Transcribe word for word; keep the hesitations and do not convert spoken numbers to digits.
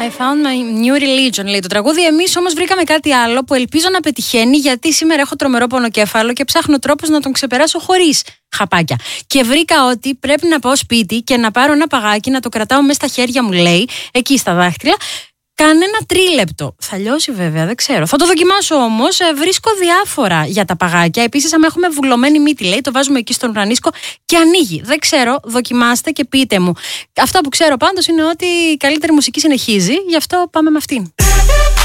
I found my new religion, λέει το τραγούδι. Εμείς όμως βρήκαμε κάτι άλλο που ελπίζω να πετυχαίνει, γιατί σήμερα έχω τρομερό πονοκέφαλο και ψάχνω τρόπους να τον ξεπεράσω χωρίς χαπάκια. Και βρήκα ότι πρέπει να πάω σπίτι και να πάρω ένα παγάκι, να το κρατάω μέσα στα χέρια μου, λέει, εκεί στα δάχτυλα. Κανένα τρίλεπτο. Θα λιώσει βέβαια, δεν ξέρω. Θα το δοκιμάσω όμως. Ε, βρίσκω διάφορα για τα παγάκια. Επίσης, άμα έχουμε βουλωμένη μύτη, λέει, το βάζουμε εκεί στον ουρανίσκο και ανοίγει. Δεν ξέρω, δοκιμάστε και πείτε μου. Αυτά που ξέρω πάντως είναι ότι η καλύτερη μουσική συνεχίζει. Γι' αυτό πάμε με αυτήν.